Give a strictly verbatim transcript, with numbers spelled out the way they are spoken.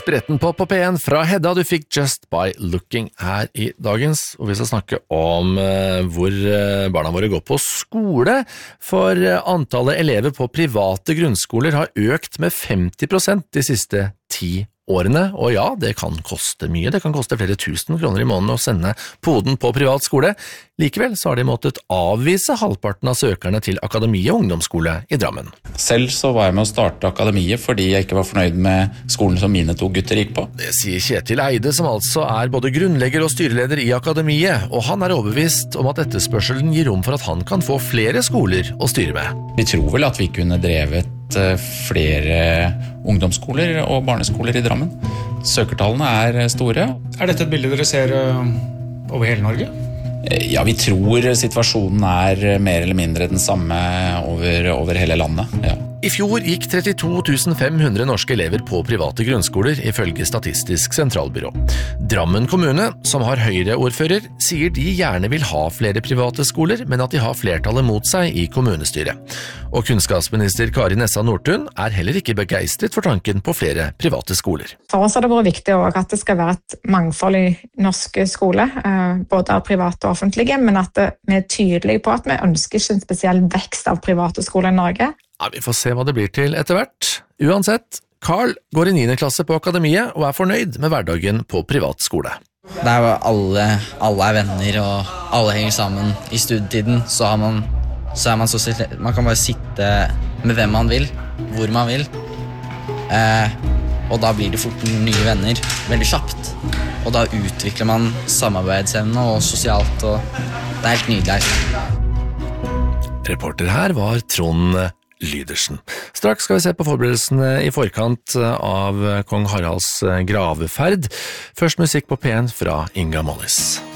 Brettenpop på P en fra Hedda, du fikk Just By Looking her i dagens, og vi skal snakke om uh, hvor uh, barna våre går på skole, for uh, antallet elever på private grunnskoler har økt med femti prosent de siste ti årene, og ja, det kan koste mye, det kan koste flere tusen kroner i måneden å sende poden på privat skole. Likevel så har de måttet avvise halvparten av søkerne til Akademiet ungdomsskole i Drammen. Selv så var jeg med å starte Akademiet fordi jeg ikke var fornøyd med skolen som mine to gutter gikk på. Det sier Kjetil Eide, som altså er både grunnlegger og styreleder i Akademiet, og han er overbevist om at etterspørselen gir rom for at han kan få flere skoler å styre med. Vi tror vel at vi kunne drevet flere ungdomsskoler og barneskoler i Drammen. Søkertallene er store. Er dette et bilde dere ser over hele Norge? Ja, vi tror situasjonen er mer eller mindre den samme over, over hele landet, ja. I fjor gikk trettito tusen fem hundre norske elever på private grunnskoler, ifølge Statistisk sentralbyrå. Drammen kommune, som har Høyre-ordfører, sier de gjerne vil ha flere private skoler, men at de har flertallet mot seg i kommunestyret. Og kunnskapsminister Kari Nessa Nordtun er heller ikke begeistret for tanken på flere private skoler. For oss har det vært viktig også at det skal være et mangfold i norske skoler, både av private og offentlige, men at vi er tydelige på at vi ønsker ikke en spesiell vekst av private skoler i Norge. Ja, vi får se hva det blir til etter hvert. Uansett, Carl går i niende klasse på Akademiet og er fornøyd med hverdagen på privat skole. Det er jo alle, alle er venner og alle henger sammen. I studietiden så, har man, så er man så man kan bare sitte med hvem man vil, hvor man vil. Eh, og da blir det fort nye venner veldig kjapt. Og da utvikler man samarbeidsevne og sosialt, og det er helt nydelig. Reporter her var Trond Lydersen. Straks skal vi se på forberedelsene i forkant av kong Haralds graveferd. Først musikk på P en fra Inga Mollis.